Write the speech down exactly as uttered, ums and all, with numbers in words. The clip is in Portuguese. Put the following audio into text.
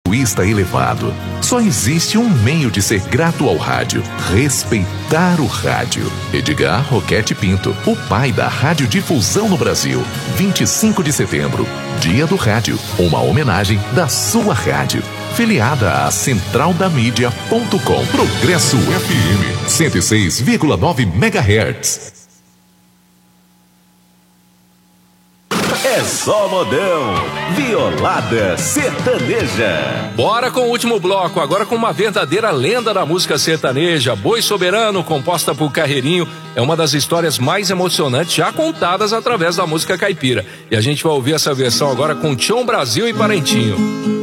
elevado. Só existe um meio de ser grato ao rádio: respeitar o rádio. Edgar Roquete Pinto, o pai da radiodifusão no Brasil. vinte e cinco de setembro, Dia do Rádio, uma homenagem da sua rádio. Filiada à central da mídia ponto com. Progresso F M cento e seis vírgula nove megahertz. É só modão, Violada Sertaneja. Bora com o último bloco, agora com uma verdadeira lenda da música sertaneja. Boi Soberano, composta por Carreirinho, é uma das histórias mais emocionantes já contadas através da música caipira. E a gente vai ouvir essa versão agora com Tião Brasil e Parentinho.